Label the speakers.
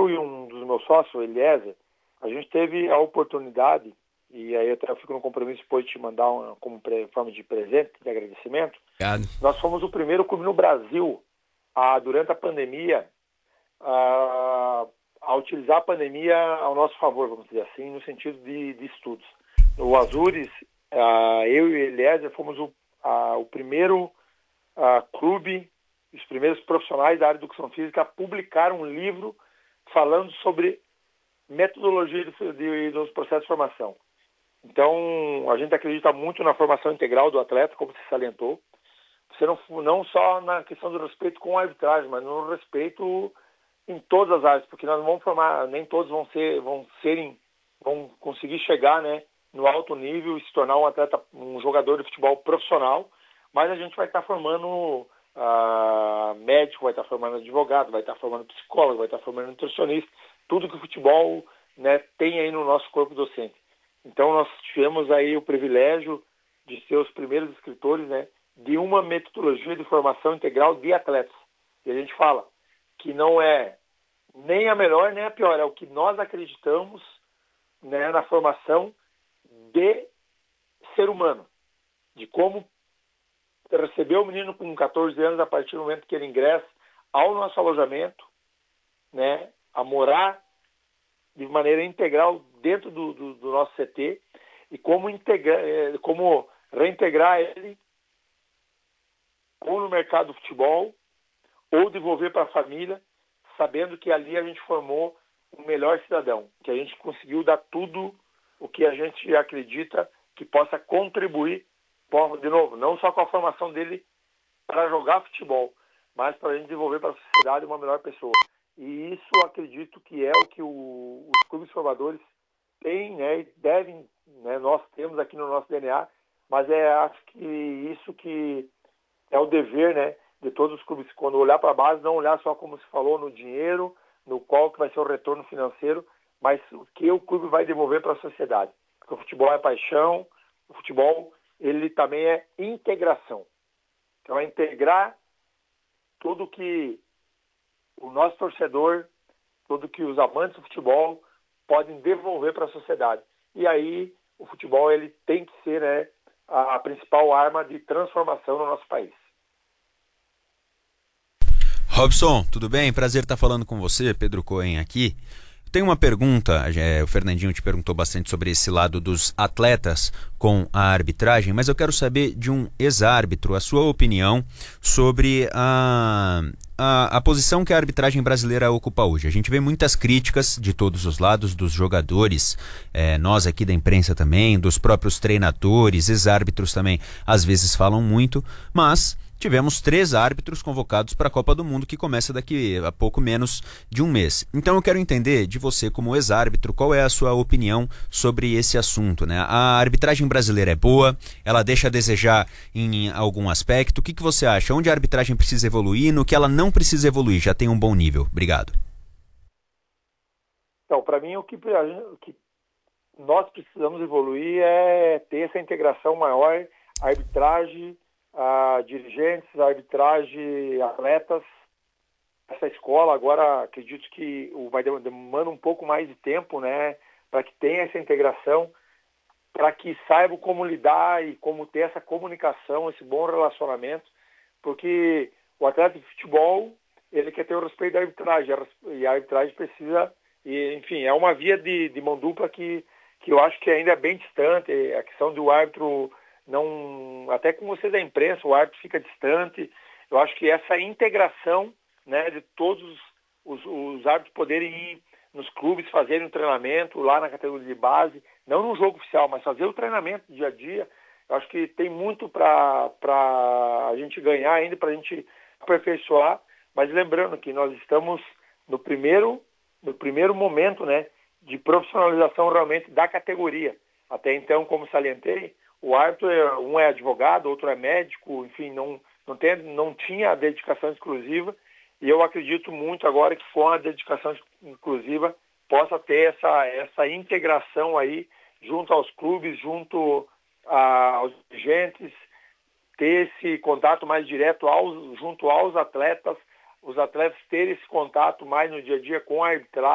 Speaker 1: eu e um dos meus sócios, o Eliezer, a gente teve a oportunidade, e aí eu fico no compromisso depois de te mandar como forma de presente, de agradecimento.
Speaker 2: Obrigado.
Speaker 1: Nós fomos o primeiro clube no Brasil, durante a pandemia, a utilizar a pandemia ao nosso favor, vamos dizer assim, no sentido de estudos. No Azures, eu e o Eliezer fomos o primeiro clube, os primeiros profissionais da área de educação física a publicar um livro falando sobre metodologia dos processos de formação. Então, a gente acredita muito na formação integral do atleta, como você salientou. Você não só na questão do respeito com a arbitragem, mas no respeito em todas as áreas, porque nós não vamos formar, nem todos vão conseguir chegar, né, no alto nível e se tornar um atleta, um jogador de futebol profissional, mas a gente vai estar formando médico, vai estar formando advogado, vai estar formando psicólogo, vai estar formando nutricionista, tudo que o futebol, né, tem aí no nosso corpo docente. Então nós tivemos aí o privilégio de ser os primeiros escritores, né, de uma metodologia de formação integral de atletas. E a gente fala que não é nem a melhor nem a pior, é o que nós acreditamos, né, na formação de ser humano, de como receber o menino com 14 anos a partir do momento que ele ingressa ao nosso alojamento, né, a morar de maneira integral dentro do nosso CT e como reintegrar ele ou no mercado do futebol ou devolver para a família, sabendo que ali a gente formou um melhor cidadão, que a gente conseguiu dar tudo o que a gente acredita que possa contribuir, de novo, não só com a formação dele para jogar futebol, mas para a gente desenvolver para a sociedade uma melhor pessoa. E isso acredito que é o que os clubes formadores têm, né, e devem, né, nós temos aqui no nosso DNA, mas acho que isso que é o dever, né, de todos os clubes, quando olhar para a base, não olhar só como se falou no dinheiro, no qual que vai ser o retorno financeiro, mas o que o clube vai devolver para a sociedade. Porque o futebol é paixão, o futebol ele também é integração. Então é integrar tudo que o nosso torcedor, tudo que os amantes do futebol podem devolver para a sociedade. E aí o futebol ele tem que ser, né, a principal arma de transformação no nosso país.
Speaker 2: Robson, tudo bem? Prazer estar falando com você, Pedro Cohen aqui. Tem uma pergunta, o Fernandinho te perguntou bastante sobre esse lado dos atletas com a arbitragem, mas eu quero saber de um ex-árbitro, a sua opinião sobre a posição que a arbitragem brasileira ocupa hoje. A gente vê muitas críticas de todos os lados, dos jogadores, nós aqui da imprensa também, dos próprios treinadores, ex-árbitros também, às vezes falam muito, mas tivemos 3 árbitros convocados para a Copa do Mundo, que começa daqui a pouco menos de um mês. Então eu quero entender de você, como ex-árbitro, qual é a sua opinião sobre esse assunto, né? A arbitragem brasileira é boa? Ela deixa a desejar em algum aspecto? O que você acha? Onde a arbitragem precisa evoluir? No que ela não precisa evoluir? Já tem um bom nível. Obrigado.
Speaker 1: Então, para mim, o que nós precisamos evoluir é ter essa integração maior, a arbitragem, dirigentes, arbitragem, atletas. Essa escola agora acredito que demanda um pouco mais de tempo, né, para que tenha essa integração, para que saibam como lidar e como ter essa comunicação, esse bom relacionamento, porque o atleta de futebol ele quer ter o respeito da arbitragem e a arbitragem precisa, enfim, é uma via de mão dupla que eu acho que ainda é bem distante. A questão do árbitro não, até com você da imprensa, o árbitro fica distante. Eu acho que essa integração, né, de todos os árbitros poderem ir nos clubes, fazerem um treinamento lá na categoria de base, não no jogo oficial, mas fazer o treinamento dia a dia, eu acho que tem muito para a gente ganhar ainda, para a gente aperfeiçoar, mas lembrando que nós estamos no primeiro momento, né, de profissionalização realmente da categoria. Até então, como salientei, o árbitro, um é advogado, outro é médico, enfim, não tinha a dedicação exclusiva, e eu acredito muito agora que com a dedicação exclusiva possa ter essa integração aí junto aos clubes, junto aos dirigentes, ter esse contato mais direto junto aos atletas, os atletas terem esse contato mais no dia a dia com a arbitragem,